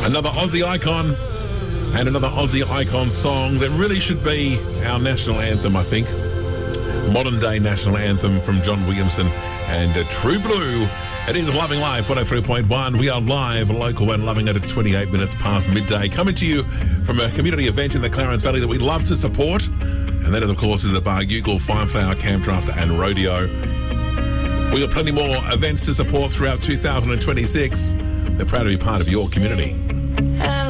Another Aussie icon and another Aussie icon song that really should be our national anthem, I think. Modern day national anthem from John Williamson and True Blue. It is Loving Life 103.1. We are live, local and loving it at 28 minutes past midday. Coming to you from a community event in the Clarence Valley that we love to support. And that, of course, is the Bargugal Fine Flower Camp Draft and Rodeo. We've got plenty more events to support throughout 2026. They're proud to be part of your community.